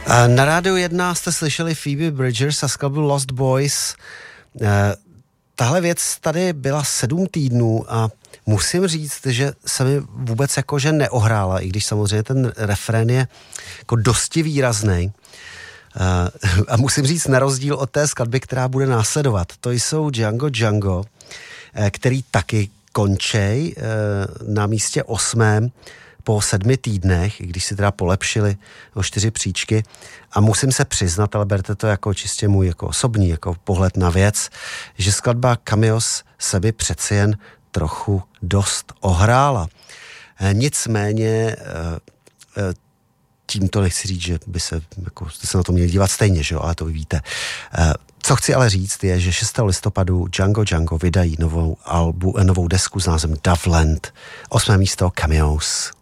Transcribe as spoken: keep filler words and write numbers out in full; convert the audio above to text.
Na rádiu jedna jste slyšeli Phoebe Bridgers a skladbu Lost Boys. Tahle věc tady byla sedm týdnů a musím říct, že se mi vůbec jakože neohrála, i když samozřejmě ten refrén je jako dosti výrazný. A musím říct na rozdíl od té skladby, která bude následovat. To jsou Django Django, který taky končej na místě osmém po sedmi týdnech, když si teda polepšili o čtyři příčky. A musím se přiznat, ale berte to jako čistě můj jako osobní jako pohled na věc, že skladba Cameos se by přeci jen trochu dost ohrála. Nicméně tímto nechci říct, že by se, jako, jste se na to měli dívat stejně, že jo, ale to vy víte. Co chci ale říct je, že šestého listopadu Django Django vydají novou, albu, novou desku s názvem Doveland. Osmé místo Cameos.